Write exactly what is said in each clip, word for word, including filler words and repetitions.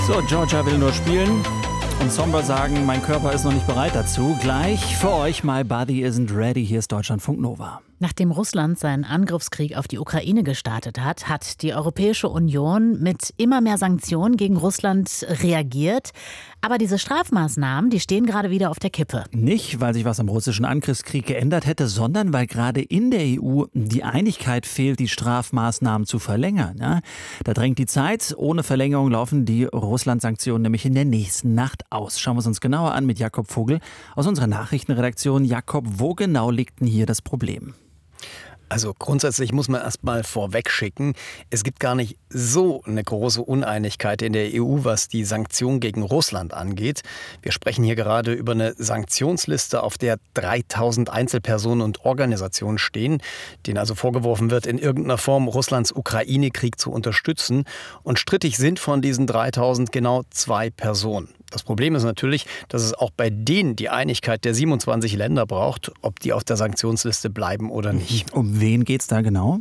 So, Georgia will nur spielen und Somber sagen, mein Körper ist noch nicht bereit dazu. Gleich für euch, My Body Isn't Ready. Hier ist Deutschlandfunk Nova. Nachdem Russland seinen Angriffskrieg auf die Ukraine gestartet hat, hat die Europäische Union mit immer mehr Sanktionen gegen Russland reagiert. Aber diese Strafmaßnahmen, die stehen gerade wieder auf der Kippe. Nicht, weil sich was am russischen Angriffskrieg geändert hätte, sondern weil gerade in der E U die Einigkeit fehlt, die Strafmaßnahmen zu verlängern. Ja, da drängt die Zeit. Ohne Verlängerung laufen die Russland-Sanktionen nämlich in der nächsten Nacht aus. Schauen wir es uns genauer an mit Jakob Vogel aus unserer Nachrichtenredaktion. Jakob, wo genau liegt denn hier das Problem? Also grundsätzlich muss man erst mal vorweg schicken, es gibt gar nicht so eine große Uneinigkeit in der E U, was die Sanktionen gegen Russland angeht. Wir sprechen hier gerade über eine Sanktionsliste, auf der dreitausend Einzelpersonen und Organisationen stehen, denen also vorgeworfen wird, in irgendeiner Form Russlands Ukraine-Krieg zu unterstützen. Und strittig sind von diesen dreitausend genau zwei Personen. Das Problem ist natürlich, dass es auch bei denen die Einigkeit der siebenundzwanzig Länder braucht, ob die auf der Sanktionsliste bleiben oder nicht. Um wen geht's da genau?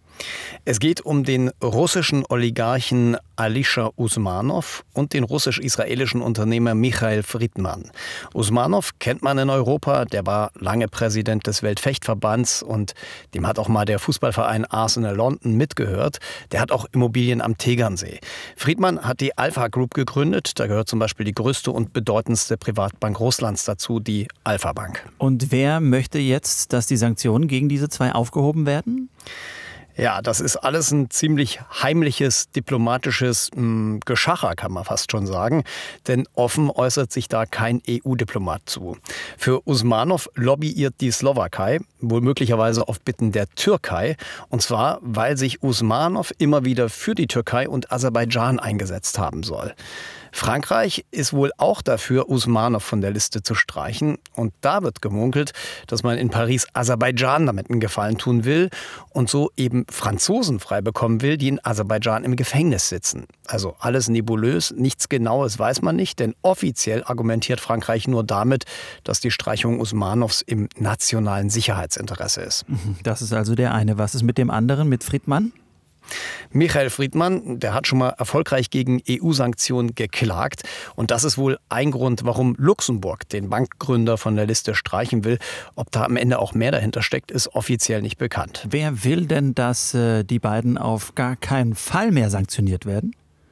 Es geht um den russischen Oligarchen Alisher Usmanov und den russisch-israelischen Unternehmer Michael Friedman. Usmanov kennt man in Europa, der war lange Präsident des Weltfechtverbands und dem hat auch mal der Fußballverein Arsenal London mitgehört. Der hat auch Immobilien am Tegernsee. Friedman hat die Alpha Group gegründet, da gehört zum Beispiel die größte und bedeutendste Privatbank Russlands dazu, die Alpha Bank. Und wer möchte jetzt, dass die Sanktionen gegen diese zwei aufgehoben werden? Ja, das ist alles ein ziemlich heimliches, diplomatisches mh, Geschacher, kann man fast schon sagen. Denn offen äußert sich da kein E U-Diplomat zu. Für Usmanov lobbyiert die Slowakei, wohl möglicherweise auf Bitten der Türkei. Und zwar, weil sich Usmanov immer wieder für die Türkei und Aserbaidschan eingesetzt haben soll. Frankreich ist wohl auch dafür, Usmanov von der Liste zu streichen. Und da wird gemunkelt, dass man in Paris Aserbaidschan damit einen Gefallen tun will und so eben Franzosen frei bekommen will, die in Aserbaidschan im Gefängnis sitzen. Also alles nebulös, nichts Genaues weiß man nicht, denn offiziell argumentiert Frankreich nur damit, dass die Streichung Usmanovs im nationalen Sicherheitsinteresse ist. Das ist also der eine. Was ist mit dem anderen, mit Friedman? Michael Friedman, der hat schon mal erfolgreich gegen E U-Sanktionen geklagt. Und das ist wohl ein Grund, warum Luxemburg den Bankgründer von der Liste streichen will. Ob da am Ende auch mehr dahinter steckt, ist offiziell nicht bekannt. Wer will denn, dass äh, die beiden auf gar keinen Fall mehr sanktioniert werden?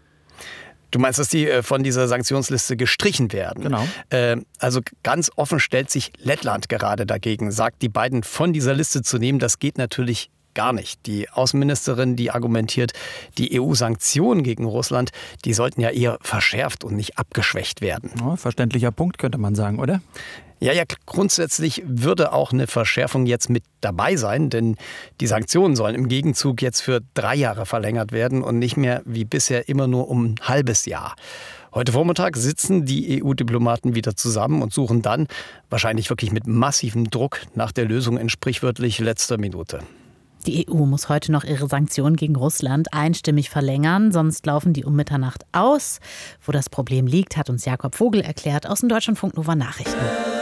Du meinst, dass die von dieser Sanktionsliste gestrichen werden? Genau. Äh, also ganz offen stellt sich Lettland gerade dagegen, sagt, die beiden von dieser Liste zu nehmen, das geht natürlich gar nicht. Die Außenministerin, die argumentiert, die E U-Sanktionen gegen Russland, die sollten ja eher verschärft und nicht abgeschwächt werden. Ja, verständlicher Punkt, könnte man sagen, oder? Ja, ja, grundsätzlich würde auch eine Verschärfung jetzt mit dabei sein, denn die Sanktionen sollen im Gegenzug jetzt für drei Jahre verlängert werden und nicht mehr wie bisher immer nur um ein halbes Jahr. Heute Vormittag sitzen die E U-Diplomaten wieder zusammen und suchen dann, wahrscheinlich wirklich mit massivem Druck, nach der Lösung in sprichwörtlich letzter Minute. Die E U muss heute noch ihre Sanktionen gegen Russland einstimmig verlängern, sonst laufen die um Mitternacht aus. Wo das Problem liegt, hat uns Jakob Vogel erklärt aus den Deutschlandfunk Nova Nachrichten.